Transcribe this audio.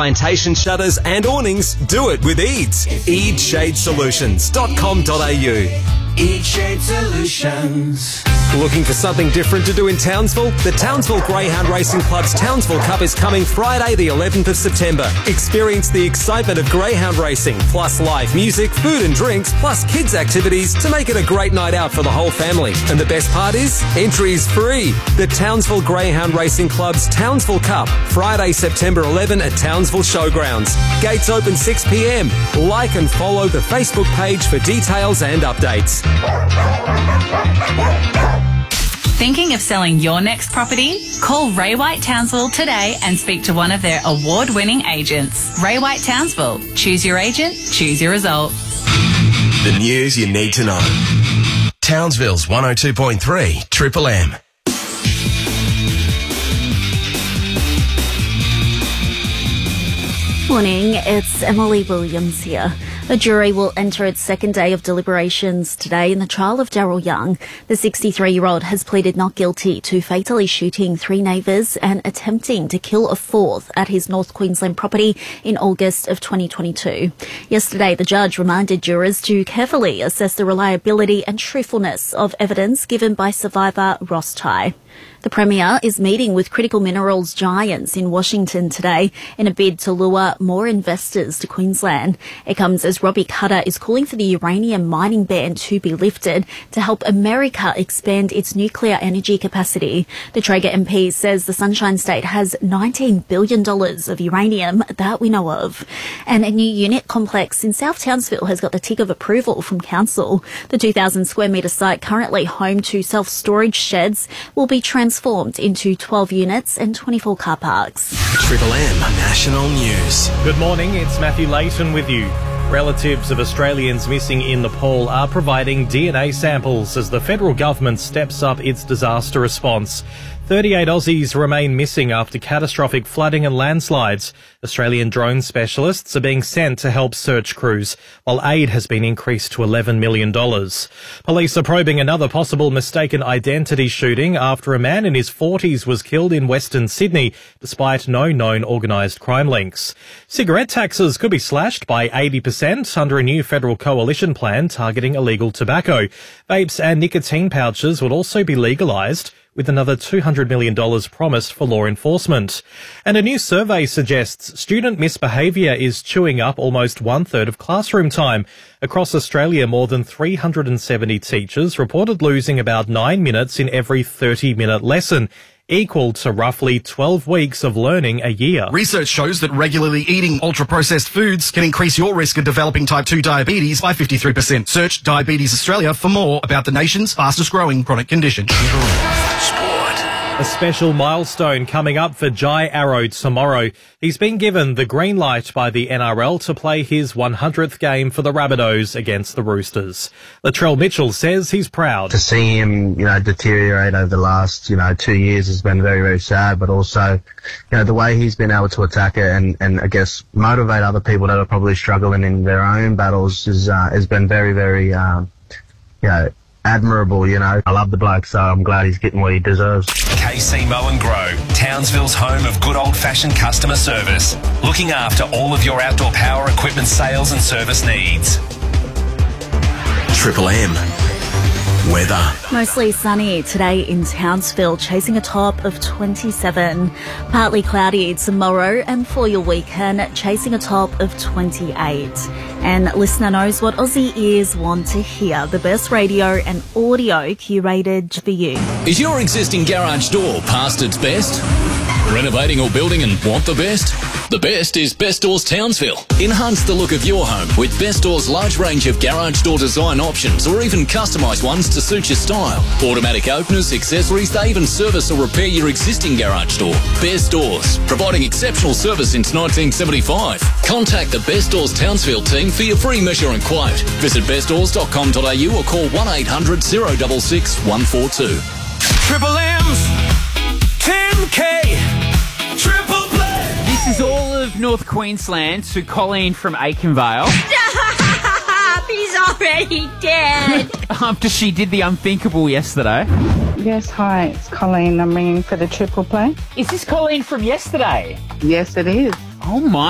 plantation shutters and awnings, do it with Eads. EadsShadeSolutions.com.au. Eads Shade Solutions. Looking for something different to do in Townsville? The Townsville Greyhound Racing Club's Townsville Cup is coming Friday the 11th of September. Experience the excitement of greyhound racing, plus live music, food and drinks, plus kids activities to make it a great night out for the whole family. And the best part is, entry is free. The Townsville Greyhound Racing Club's Townsville Cup, Friday, September 11 at Townsville Showgrounds. Gates open 6 p.m. Like and follow the Facebook page for details and updates. Thinking of selling your next property? Call Ray White Townsville today and speak to one of their award-winning agents. Ray White Townsville. Choose your agent, choose your result. The news you need to know. Townsville's 102.3 Triple M. Morning, it's Emily Williams here. A jury will enter its second day of deliberations today in the trial of Daryl Young. The 63-year-old has pleaded not guilty to fatally shooting 3 neighbours and attempting to kill a 4th at his North Queensland property in August of 2022. Yesterday, the judge reminded jurors to carefully assess the reliability and truthfulness of evidence given by survivor Ross Ty. The Premier is meeting with critical minerals giants in Washington today in a bid to lure more investors to Queensland. It comes as Robbie Cutter is calling for the uranium mining ban to be lifted to help America expand its nuclear energy capacity. The Traeger MP says the Sunshine State has $19 billion of uranium that we know of. And a new unit complex in South Townsville has got the tick of approval from Council. The 2,000 square metre site, currently home to self-storage sheds, will be transformed into 12 units and 24 car parks. Triple M National News. Good morning, it's Matthew Layton with you. Relatives of Australians missing in Nepal are providing DNA samples as the federal government steps up its disaster response. 38 Aussies remain missing after catastrophic flooding and landslides. Australian drone specialists are being sent to help search crews, while aid has been increased to $11 million. Police are probing another possible mistaken identity shooting after a man in his 40s was killed in Western Sydney, despite no known organised crime links. Cigarette taxes could be slashed by 80% under a new federal coalition plan targeting illegal tobacco. Vapes and nicotine pouches would also be legalised, with another $200 million promised for law enforcement. And a new survey suggests student misbehaviour is chewing up almost 1/3 of classroom time. Across Australia, more than 370 teachers reported losing about 9 minutes in every 30-minute lesson, equal to roughly 12 weeks of learning a year. Research shows that regularly eating ultra-processed foods can increase your risk of developing type 2 diabetes by 53%. Search Diabetes Australia for more about the nation's fastest-growing chronic condition. A special milestone coming up for Jai Arrow tomorrow. He's been given the green light by the NRL to play his 100th game for the Rabbitohs against the Roosters. Latrell Mitchell says he's proud. To see him, deteriorate over the last, 2 years has been very, very sad, but also, the way he's been able to attack it and I guess motivate other people that are probably struggling in their own battles has been very, very, admirable, I love the bloke, so I'm glad he's getting what he deserves. KC Mow & Grow, Townsville's home of good old-fashioned customer service, looking after all of your outdoor power equipment sales and service needs. Triple M weather. Mostly sunny today in Townsville, chasing a top of 27. Partly cloudy tomorrow, and for your weekend, chasing a top of 28. And listener knows what Aussie ears want to hear. The best radio and audio curated for you. Is your existing garage door past its best? Renovating or building and want the best? The best is Best Doors Townsville. Enhance the look of your home with Best Doors' large range of garage door design options, or even customised ones to suit your style. Automatic openers, accessories, they even service or repair your existing garage door. Best Doors, providing exceptional service since 1975. Contact the Best Doors Townsville team for your free measure and quote. Visit bestdoors.com.au or call 1800 066 142. Triple M's 10K Triple Play. This is all of North Queensland to Colleen from Aikenvale. Stop! He's already dead. After she did the unthinkable yesterday. Yes, hi, it's Colleen. I'm ringing for the Triple Play. Is this Colleen from yesterday? Yes, it is. Oh my.